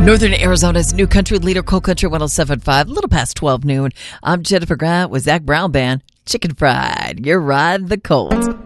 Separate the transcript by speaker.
Speaker 1: Northern Arizona's new country leader, Cold Country 107.5, a little past 12 noon. I'm Jennifer Grant with Zach Brown Band. Chicken Fried. You're riding the cold.